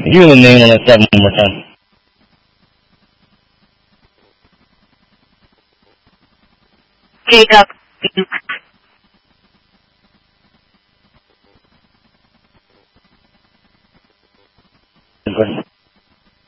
Give the name on the step one more time. Jacob. Good.